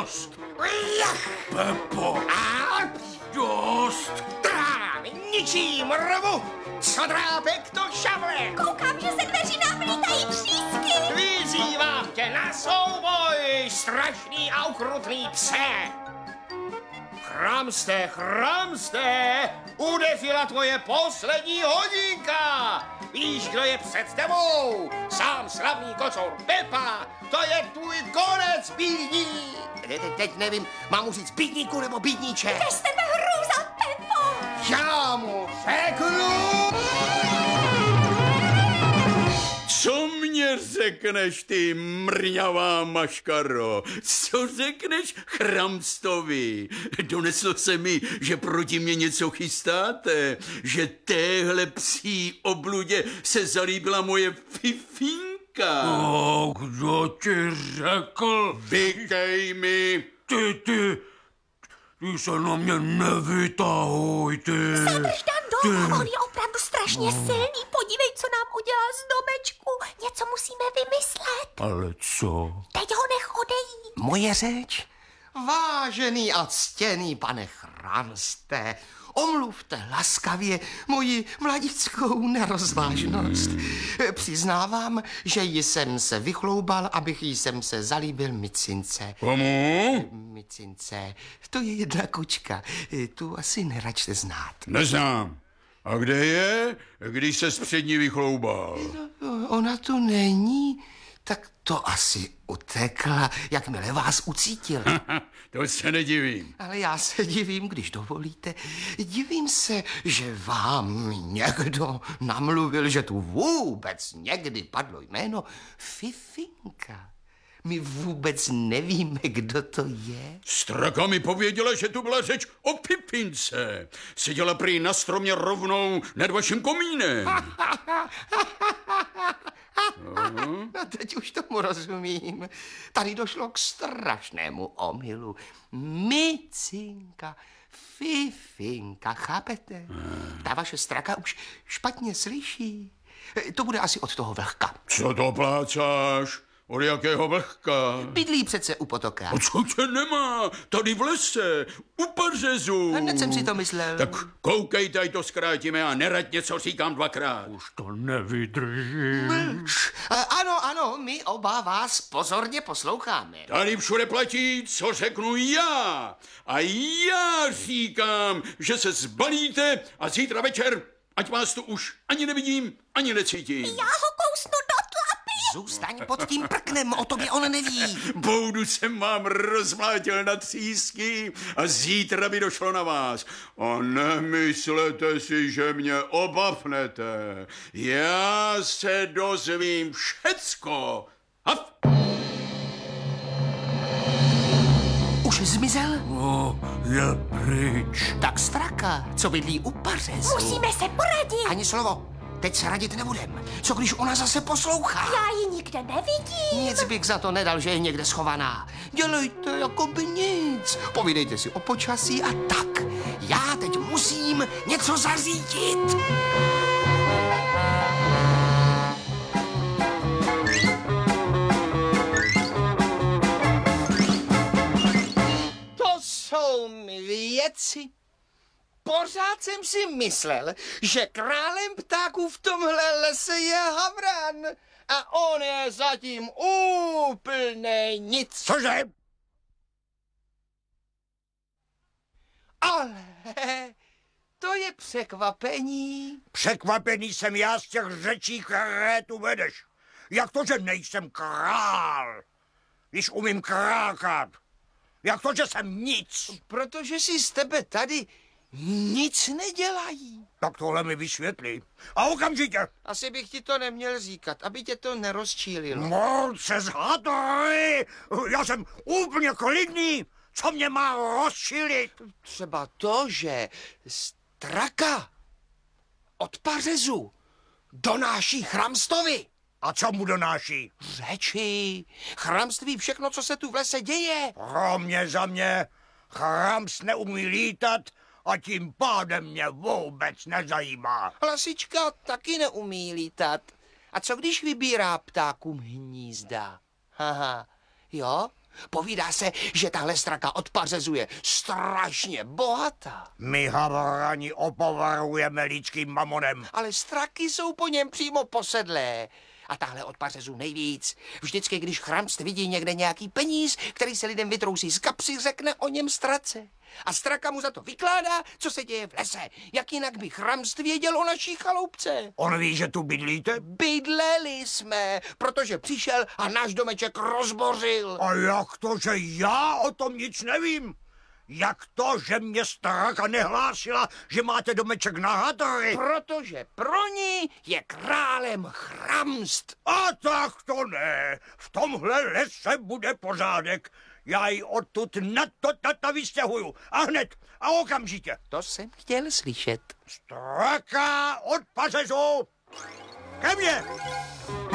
dost. Pepo. A Dost. trám, ničím rvu. Co drápek, to šavle. Koukám, že se dveří nám lítají třísky. Vyzývám tě na souboj, strašný a ukrutný pse. Chramste, udefila tvoje poslední hodinka. Víš, kdo je před tebou? Sám slavný kocour Pepa. To je tvůj konec, bídní. Teď nevím, mám mu říct bídníku nebo bídníče. Kde z tebe hrůza, Pepo? Já mu řeknu. Co mě řekneš, ty mrňavá maškaro? Co řekneš Chramstovi? Doneslo se mi, že proti mě něco chystáte, že téhle psí obludě se zalíbila moje fifinka. Kdo ti řekl? Vykej mi. Ty se na mě nevytahuj, ty. Zadrž, Dando, on je opravdu strašně silný. Podívej, co nám udělal z domečku. Něco musíme vymyslet. Ale co? Teď ho nech odejít. Moje řeč? Vážený a ctěný pane Chramste, omluvte laskavě moji mladickou nerozvážnost. Přiznávám, že jsem se vychloubal, abych jsem se zalíbil Micince. Komu? Micince, to je jedna kočka, tu asi neračte znát. Neznám. A kde je, když se před ní vychloubal? Ona tu není, tak to asi utekla, jakmile vás ucítil. To se nedivím. Ale já se divím, když dovolíte. Divím se, že vám někdo namluvil, že tu vůbec někdy padlo jméno Fifinka. My vůbec nevíme, kdo to je. Straka mi pověděla, že tu byla řeč o Pipince. Seděla prý na stromě rovnou nad vaším komínem. No, teď už tomu rozumím. Tady došlo k strašnému omylu. Micinka, Fifinka, chápete? Ta vaše straka už špatně slyší. To bude asi od toho vlhka. Co to plácáš? Od jakého vlhka? Bydlí přece u potoka. A co tě nemá? Tady v lese, u pařezu. Hned jsem si to myslel. Tak koukejte, ať to zkrátíme a nerad něco říkám dvakrát. Už to nevydržím. Mlč. Ano, my oba vás pozorně posloucháme. Tady všude platí, co řeknu já. A já říkám, že se zbalíte a zítra večer, ať vás tu už ani nevidím, ani necítím. Já ho kousnu do tlapy. Zůstaň pod tím prknem, o tobě on neví. Boudu jsem vám rozmlátil na třísky a zítra by došlo na vás. A nemyslete si, že mě obavnete. Já se dozvím všecko. Haf! Už zmizel? Je pryč. Tak straka, co bydlí u pařezu. Musíme se poradit. Ani slovo. Teď se radit nebudem. Co když ona zase poslouchá? Já ji nikde nevidím. Nic bych za to nedal, že je někde schovaná. Dělejte jako by nic. Povídejte si o počasí a tak. Já teď musím něco zařídit. To jsou mi věci. Pořád jsem si myslel, že králem ptáků v tomhle lese je havran a on je zatím úplnej nic. Cože? Ale to je překvapení. Překvapený jsem já z těch řečí, které tu vedeš. Jak to, že nejsem král, když umím krákat? Jak to, že jsem nic? Protože si z tebe tady nic nedělají. Tak tohle mi vysvětlí. A okamžitě. Asi bych ti to neměl říkat, aby tě to nerozčílilo. No, se zhadaj. Já jsem úplně klidný. Co mě má rozčilit? Třeba to, že straka od pařezu donáší Chramstovi. A co mu donáší? Řeči. Chramst ví všechno, co se tu v lese děje. Kromě za mě, Chramst neumí lítat a tím pádem mě vůbec nezajímá. Lasička taky neumí lítat. A co když vybírá ptákům hnízda? Haha, jo? Povídá se, že tahle straka od pařezu je strašně bohatá. My havrani opovarujeme lidským mamonem. Ale straky jsou po něm přímo posedlé. A tahle od pařezu nejvíc. Vždycky, když chramst vidí někde nějaký peníz, který se lidem vytrousí z kapsy, řekne o něm strace. A straka mu za to vykládá, co se děje v lese. Jak jinak by chramst věděl o naší chaloupce? On ví, že tu bydlíte? Bydleli jsme, protože přišel a náš domeček rozbořil. A jak to, že já o tom nic nevím? Jak to, že mě straka nehlásila, že máte domeček na hadry? Protože pro ní je králem chramst. A tak to ne. V tomhle lese bude pořádek. Já ji odtud na to vystěhuju. A hned a okamžitě. To jsem chtěl slyšet. Straka od pařezu! Ke mně!